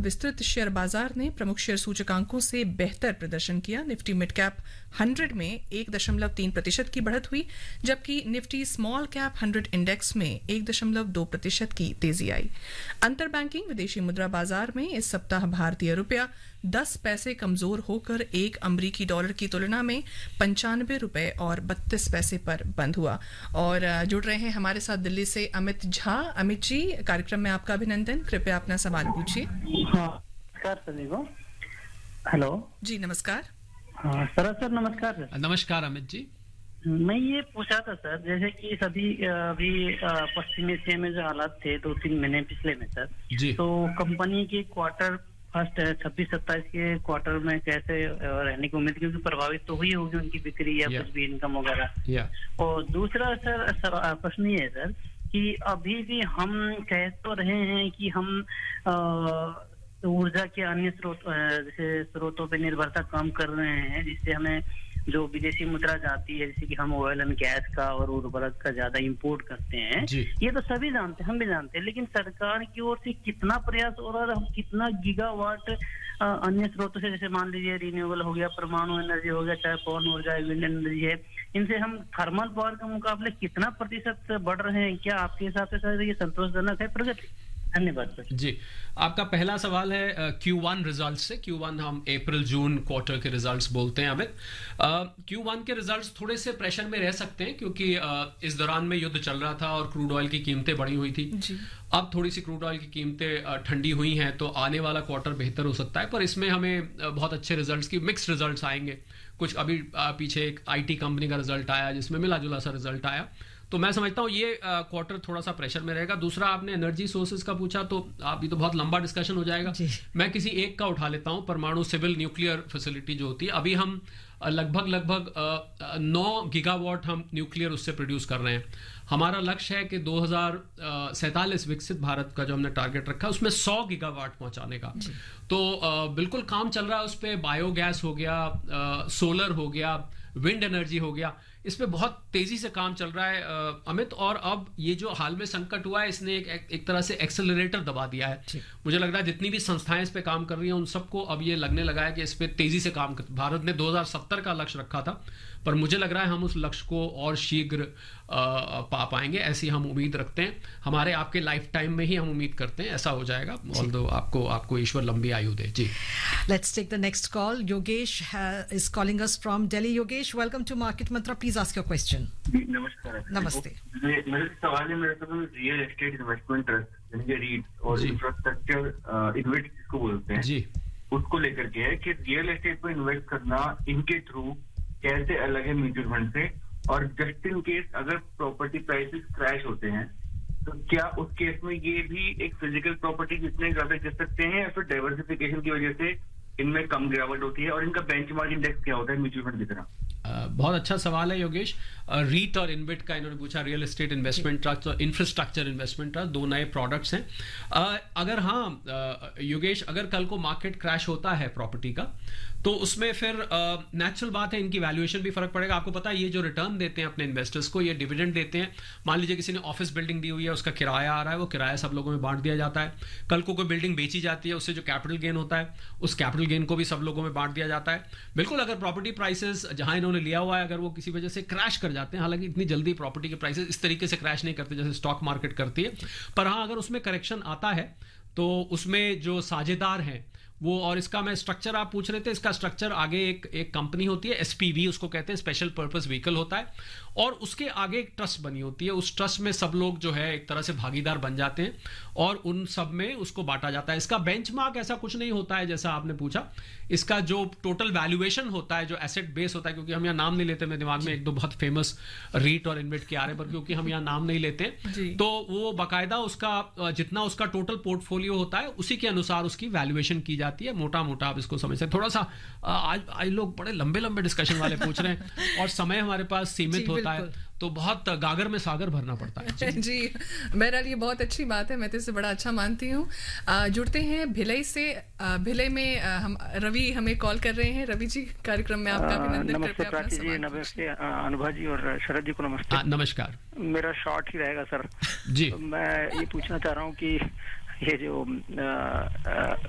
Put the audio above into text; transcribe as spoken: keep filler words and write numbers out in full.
विस्तृत शेयर बाजार ने प्रमुख शेयर सूचकांकों से बेहतर प्रदर्शन किया। निफ्टी मिड कैप हंड्रेड में एक दशमलव तीन प्रतिशत की बढ़त हुई, जबकि Nifty small cap hundred index में एक दशमलव दो प्रतिशत की तेजी आई। अंतर बैंकिंग विदेशी मुद्रा बाजार में इस सप्ताह भारतीय रुपया दस पैसे कमजोर होकर एक अमरीकी डॉलर की तुलना में पंचानवे रुपए और बत्तीस पैसे पर बंद हुआ। और जुड़ रहे हैं हमारे साथ दिल्ली से अमित झा। अमित जी, कार्यक्रम में आपका अभिनंदन। कृपया अपना सवाल पूछिए। हाँ, नमस्कार सभी को। हेलो जी, नमस्कार। हाँ सर, सर नमस्कार सर। नमस्कार अमित जी। मैं ये पूछा था सर, जैसे कि सभी अभी पश्चिमी एशिया में जो हालात थे दो तीन महीने पिछले में सर जी, तो कंपनी के क्वार्टर फर्स्ट छब्बीस सत्ताईस के क्वार्टर में कैसे रहने की उम्मीद, क्योंकि प्रभावित तो हुई होगी उनकी बिक्री या कुछ भी इनकम वगैरह। और दूसरा सर, सर प्रश्न ये है सर कि अभी भी हम कह तो रहे हैं कि हम ऊर्जा के अन्य स्रोत जैसे स्रोतों पे निर्भरता कम कर रहे हैं, जिससे हमें जो विदेशी मुद्रा जाती है, जैसे कि हम ऑयल एंड गैस का और उर्वरक का ज्यादा इंपोर्ट करते हैं, ये तो सभी जानते हैं, हम भी जानते हैं। लेकिन सरकार की ओर से कितना प्रयास हो रहा है, हम कितना गीगावाट अन्य स्रोतों से, जैसे मान लीजिए रिन्यूएबल हो गया, परमाणु एनर्जी हो गया, चाहे पवन ऊर्जा, विंड एनर्जी है, इनसे हम थर्मल पावर के मुकाबले कितना प्रतिशत बढ़ रहे हैं? क्या आपके हिसाब से सर ये संतोषजनक है प्रगति? धन्यवाद सर। जी, आपका पहला सवाल है क्यू वन रिजल्ट से। क्यू वन हम अप्रैल जून क्वार्टर के रिजल्ट्स बोलते हैं अमित। क्यू वन के रिजल्ट्स थोड़े से प्रेशर में रह सकते हैं, क्योंकि uh, इस दौरान में युद्ध चल रहा था और क्रूड ऑयल की कीमतें बढ़ी हुई थी। जी। अब थोड़ी सी क्रूड ऑयल की कीमतें ठंडी हुई हैं, तो आने वाला क्वार्टर बेहतर हो सकता है, पर इसमें हमें बहुत अच्छे रिजल्ट्स की मिक्स्ड रिजल्ट्स आएंगे। कुछ अभी पीछे एक आईटी कंपनी का रिजल्ट आया जिसमें मिला जुला सा रिजल्ट आया, तो मैं समझता हूँ ये क्वार्टर थोड़ा सा प्रेशर में रहेगा। दूसरा, आपने एनर्जी सोर्सेज का पूछा, तो अभी तो बहुत लंबा डिस्कशन हो जाएगा। मैं किसी एक का उठा लेता हूँ। परमाणु सिविल न्यूक्लियर फैसिलिटी जो होती है, अभी हम लगभग लगभग नौ गीगावाट हम न्यूक्लियर उससे प्रोड्यूस कर रहे हैं। हमारा लक्ष्य है कि दो हजार सैंतालीस विकसित भारत का जो हमने टारगेट रखा है उसमें सौ गीगावाट पहुंचाने का। तो बिल्कुल काम चल रहा है उस पर। बायोगैस हो गया, सोलर हो गया, विंड एनर्जी हो गया, इस पे बहुत तेजी से काम चल रहा है अमित। और अब ये जो हाल में संकट हुआ है, इसने एक, एक, एक तरह से एक्सेलरेटर दबा दिया है। मुझे लग रहा है जितनी भी संस्थाएं इस पे काम कर रही हैं उन सबको अब ये लगने लगा है कि इस पे तेजी से काम कर। भारत ने दो हजार सत्तर का लक्ष्य रखा था, पर मुझे लग रहा है हम उस लक्ष्य को और शीघ्र पा पाएंगे, ऐसी हम उम्मीद रखते हैं। हमारे आपके लाइफ टाइम में ही हम उम्मीद करते हैं ऐसा हो जाएगा। ऑल्दो आपको आपको ईश्वर लंबी आयु दे। जी, let's take the next call. Yogesh is calling us from Delhi. Yogesh, welcome to market Mantra, please ask your question. नमस्कार। नमस्ते। मेरा सवाल है, मेरे पास रियल एस्टेट इन्वेस्टमेंट ट्रस्ट यानी कि रीट और इंफ्रास्ट्रक्चर इन्वेस्ट जिसको बोलते हैं जी, उसको लेकर के है कि रियल एस्टेट पर इन्वेस्ट करना इनके थ्रू कैसे अलग है म्यूचुअल फंड से, और जस्ट इन केस अगर प्रॉपर्टी प्राइसेस क्रैश होते हैं तो क्या उस केस में ये भी एक फिजिकल प्रॉपर्टी जितने ज्यादा गिर सकते हैं, या फिर डाइवर्सिफिकेशन की वजह से इनमें कम गिरावट होती है, और इनका बेंचमार्क इंडेक्स क्या होता है म्यूचुअल फंड की तरह? Uh, बहुत अच्छा सवाल है योगेश। रीट uh, और इनविट का इन्होंने पूछा, रियल एस्टेट इन्वेस्टमेंट ट्रस्ट और इंफ्रास्ट्रक्चर इन्वेस्टमेंट ट्रस्ट, दो नए प्रोडक्ट्स हैं। uh, अगर हाँ uh, योगेश, अगर कल को मार्केट क्रैश होता है प्रॉपर्टी का, तो उसमें फिर नेचुरल uh, बात है इनकी वैल्यूएशन भी फर्क पड़ेगा। आपको पता है ये जो रिटर्न देते हैं अपने इन्वेस्टर्स को, ये डिविडेंड देते हैं। मान लीजिए किसी ने ऑफिस बिल्डिंग दी हुई है, उसका किराया आ रहा है, वो किराया सब लोगों में बांट दिया जाता है। कल को कोई बिल्डिंग बेची जाती है, उससे जो कैपिटल गेन होता है, उस कैपिटल गेन को भी सब लोगों में बांट दिया जाता है। बिल्कुल, अगर प्रॉपर्टी प्राइसेस जहां इन्होंने लिया हुआ है अगर वो किसी वजह से क्रैश कर जाते हैं, हालांकि इतनी जल्दी प्रॉपर्टी के प्राइसेस इस तरीके से क्रैश नहीं करते जैसे स्टॉक मार्केट करती है, पर हाँ अगर उसमें करेक्शन आता है तो उसमें जो साझेदार हैं वो, और इसका मैं स्ट्रक्चर आप पूछ रहे थे, इसका स्ट्रक्चर आगे एक एक कंपनी होती है, एसपीवी उसको कहते हैं, स्पेशल पर्पस व्हीकल होता है, और उसके आगे एक ट्रस्ट बनी होती है। उस ट्रस्ट में सब लोग जो है एक तरह से भागीदार बन जाते हैं और उन सब में उसको बांटा जाता है। इसका बेंचमार्क ऐसा कुछ नहीं होता है जैसा आपने पूछा। इसका जो टोटल वैल्यूएशन होता है, जो एसेट बेस होता है, क्योंकि हम यहाँ नाम नहीं लेते, मेरे दिमाग में एक दो बहुत फेमस रीट और इन्वेट के आ रहे, पर क्योंकि हम यहाँ नाम नहीं लेते तो वो बाकायदा उसका जितना उसका टोटल पोर्टफोलियो होता है उसी के अनुसार उसकी वैल्यूएशन की जाती है। मोटा मोटा आप इसको समझ सकते। थोड़ा सा आज आज लोग बड़े लंबे लंबे डिस्कशन वाले पूछ रहे हैं और समय हमारे पास सीमित होता है, तो बहुत गागर में सागर भरना पड़ता है। जी, जी बहरहाल ये बहुत अच्छी बात है, मैं तो इसे बड़ा अच्छा मानती हूँ। जुड़ते हैं भिलई से। भिलई में आ, हम रवि हमें कॉल कर रहे हैं। रवि जी, कार्यक्रम में आपका अभिनंदन। नमस्ते प्राची जी, नमस्ते अनुभा जी और शरद जी को नमस्ते। नमस्कार। मेरा शॉर्ट ही रहेगा सर जी। तो मैं ये पूछना चाह रहा हूँ कि ये जो आ, आ,